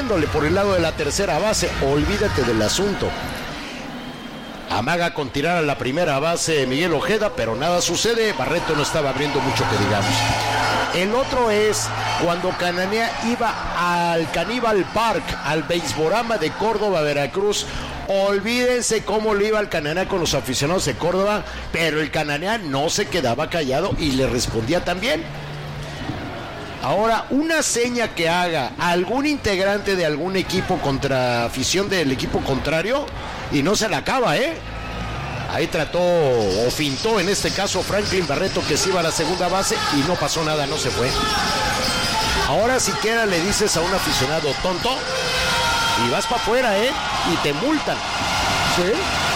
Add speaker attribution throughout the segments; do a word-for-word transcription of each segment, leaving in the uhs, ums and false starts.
Speaker 1: siguiéndole por el lado de la tercera base. Olvídate del asunto. Amaga con tirar a la primera base Miguel Ojeda, pero nada sucede. Barreto no estaba abriendo mucho que digamos. El otro es cuando Cananea iba al Caníbal Park, al Beisborama de Córdoba, Veracruz. Olvídense cómo le iba al Cananea con los aficionados de Córdoba, pero el Cananea no se quedaba callado y le respondía también. Ahora, una seña que haga algún integrante de algún equipo contra afición del equipo contrario y no se la acaba, ¿eh? Ahí trató o fintó en este caso Franklin Barreto que se iba a la segunda base y no pasó nada, no se fue. Ahora siquiera le dices a un aficionado tonto y vas para afuera, ¿eh? Y te multan.
Speaker 2: ¿Sí?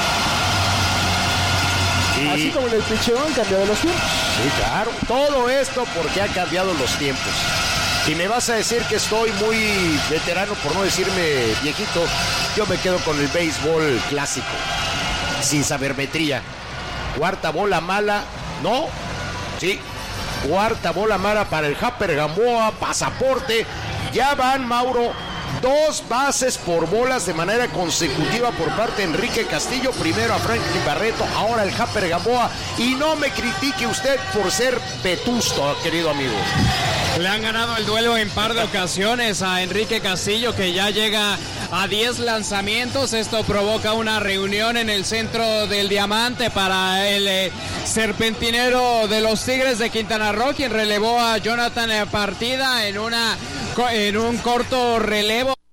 Speaker 1: Y...
Speaker 2: así como en el picheo han cambiado los tiempos.
Speaker 1: Sí, claro. Todo esto porque ha cambiado los tiempos. Y me vas a decir que estoy muy veterano, por no decirme viejito. Yo me quedo con el béisbol clásico, sin sabermetría. Cuarta bola mala, ¿no? Sí. Cuarta bola mala para el Japper Gamboa, pasaporte. Ya van, Mauro, dos bases por bolas de manera consecutiva por parte de Enrique Castillo. Primero a Franklin Barreto, ahora el Japper Gamboa. Y no me critique usted por ser vetusto, querido amigo.
Speaker 3: Le han ganado el duelo en par de ocasiones a Enrique Castillo, que ya llega a diez lanzamientos. Esto provoca una reunión en el centro del Diamante para el eh, serpentinero de los Tigres de Quintana Roo, quien relevó a Jonathan Partida en, una, en un corto relevo.